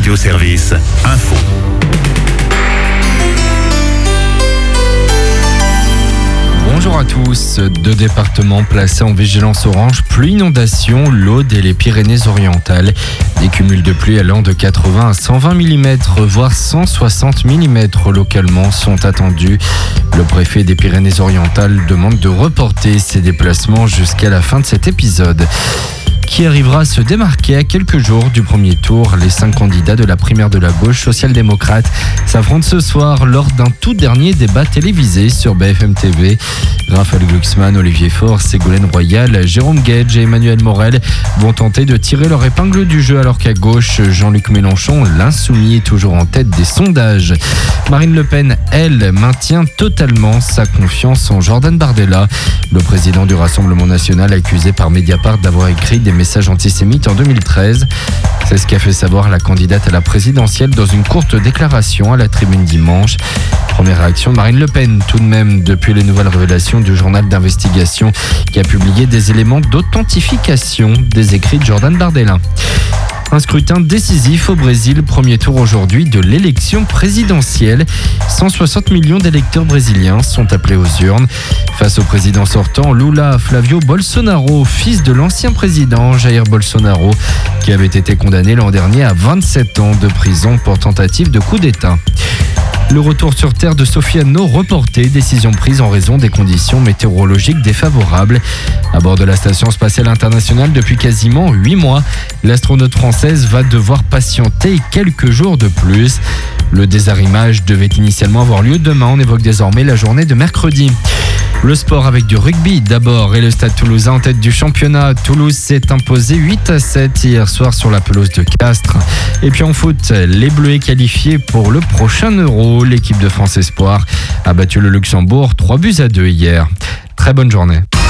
Radio-Service, info. Bonjour à tous. 2 départements placés en vigilance orange, pluie, inondation, l'Aude et les Pyrénées-Orientales. Des cumuls de pluie allant de 80 à 120 mm, voire 160 mm localement sont attendus. Le préfet des Pyrénées-Orientales demande de reporter ses déplacements jusqu'à la fin de cet épisode. Qui arrivera à se démarquer à quelques jours du premier tour? Les 5 candidats de la primaire de la gauche social-démocrate s'affrontent ce soir lors d'un tout dernier débat télévisé sur BFM TV. Raphaël Glucksmann, Olivier Faure, Ségolène Royal, Jérôme Guedj et Emmanuel Morel vont tenter de tirer leur épingle du jeu, alors qu'à gauche, Jean-Luc Mélenchon, l'insoumis, est toujours en tête des sondages. Marine Le Pen, elle, maintient totalement sa confiance en Jordan Bardella, le président du Rassemblement national accusé par Mediapart d'avoir écrit des messages antisémites en 2013. C'est ce qu'a fait savoir la candidate à la présidentielle dans une courte déclaration à la tribune dimanche. Première réaction de Marine Le Pen tout de même depuis les nouvelles révélations du journal d'investigation qui a publié des éléments d'authentification des écrits de Jordan Bardella. Un scrutin décisif au Brésil, premier tour aujourd'hui de l'élection présidentielle. 160 millions d'électeurs brésiliens sont appelés aux urnes. Face au président sortant, Lula Flávio Bolsonaro, fils de l'ancien président Jair Bolsonaro, qui avait été condamné l'an dernier à 27 ans de prison pour tentative de coup d'État. Le retour sur Terre de Sofiane reporté, décision prise en raison des conditions météorologiques défavorables. À bord de la Station spatiale internationale depuis quasiment 8 mois, l'astronaute française va devoir patienter quelques jours de plus. Le désarrimage devait initialement avoir lieu demain, on évoque désormais la journée de mercredi. Le sport avec du rugby d'abord et le Stade Toulousain en tête du championnat. Toulouse s'est imposé 8-7 hier soir sur la pelouse de Castres. Et puis en foot, les Bleus qualifiés pour le prochain Euro. L'équipe de France Espoir a battu le Luxembourg 3-2 hier. Très bonne journée.